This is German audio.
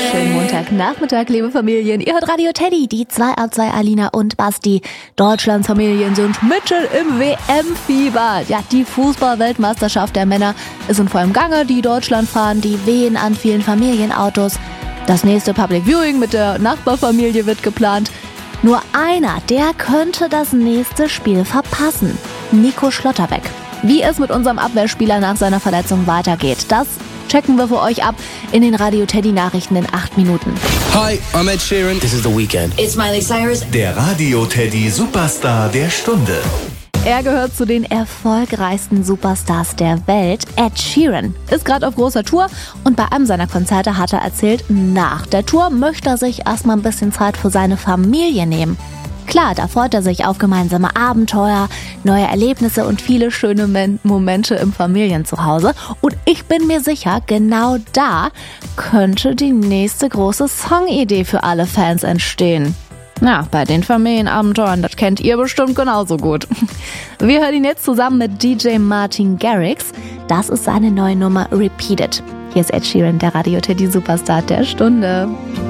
wunderschönen Montagnachmittag, liebe Familien. Ihr hört Radio Teddy, die 2AB2 Alina und Basti. Deutschlands Familien sind mitten im WM-Fieber. Ja, die Fußball-Weltmeisterschaft der Männer ist in vollem Gange. Die Deutschland fahren, die wehen an vielen Familienautos. Das nächste Public Viewing mit der Nachbarfamilie wird geplant. Nur einer, der könnte das nächste Spiel verpassen. Nico Schlotterbeck. Wie es mit unserem Abwehrspieler nach seiner Verletzung weitergeht, das checken wir für euch ab in den Radio Teddy Nachrichten in 8 Minuten. Hi, I'm Ed Sheeran. This is The Weeknd. It's Miley Cyrus. Der Radio Teddy Superstar der Stunde. Er gehört zu den erfolgreichsten Superstars der Welt. Ed Sheeran ist gerade auf großer Tour und bei einem seiner Konzerte hat er erzählt, nach der Tour möchte er sich erstmal ein bisschen Zeit für seine Familie nehmen. Klar, da freut er sich auf gemeinsame Abenteuer, neue Erlebnisse und viele schöne Momente im Familienzuhause. Und ich bin mir sicher, genau da könnte die nächste große Songidee für alle Fans entstehen. Na, bei den Familienabenteuern, das kennt ihr bestimmt genauso gut. Wir hören ihn jetzt zusammen mit DJ Martin Garrix. Das ist seine neue Nummer Repeat It. Hier ist Ed Sheeran, der Radio Teddy Superstar der Stunde.